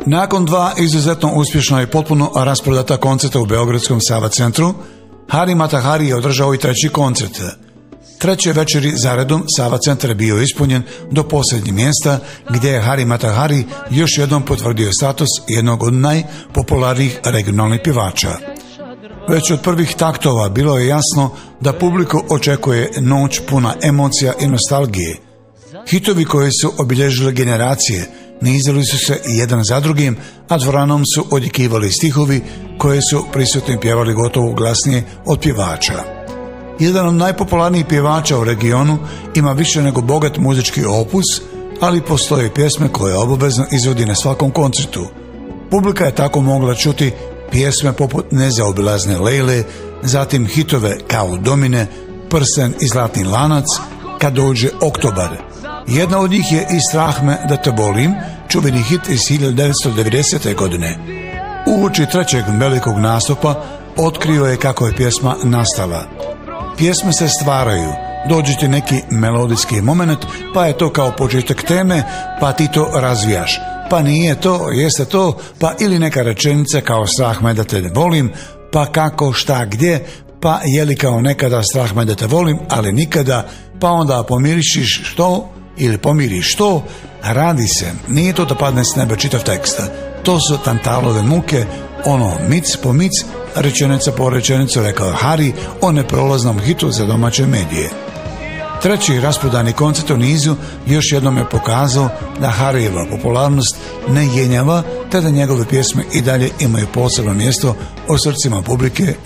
Nakon 2 izuzetno uspješna i potpuno rasprodata koncerta u beogradskom Sava centru, Hari Mata Hari je održao i 3. koncert. 3. večeri zaredom Sava centar je bio ispunjen do posljednjeg mjesta, gdje je Hari Mata Hari još jednom potvrdio status jednog od najpopularnijih regionalnih pjevača. Već od prvih taktova bilo je jasno da publiku očekuje noć puna emocija i nostalgije. Hitovi koji su obilježili generacije nizali su se jedan za drugim, a dvoranom su odjekivali stihovi koje su prisutni pjevali gotovo glasnije od pjevača. Jedan od najpopularnijih pjevača u regionu ima više nego bogat muzički opus, ali postoje pjesme koje obavezno izvodi na svakom koncertu. Publika je tako mogla čuti pjesme poput Nezaobilazne Lejle, zatim hitove kao Domine, Prsten i Zlatni lanac, Kad dođe oktobar. Jedna od njih je I strah me da te volim, čuveni hit iz 1990. godine. Uoči 3. velikog nastupa otkrio je kako je pjesma nastala. Pjesme se stvaraju, dođe ti neki melodijski moment, pa je to kao početak teme, pa ti to razvijaš. Pa nije to, jeste to, pa ili neka rečenica kao strah me da te volim, pa kako, šta, gdje, pa je li kao nekada strah me da te volim, ali nikada, pa onda pomirišiš što ili pomiriš što, radi se, nije to da padne s neba čitav tekst. To su Tantalove muke, ono mic po mic, rečenica po rečenicu, rekao Hari o neprolaznom hitu za domaće medije. 3. rasprodani koncert u nizu još jednom je pokazao da Harijeva popularnost ne jenjava, te da njegove pjesme i dalje imaju posebno mjesto u srcima publike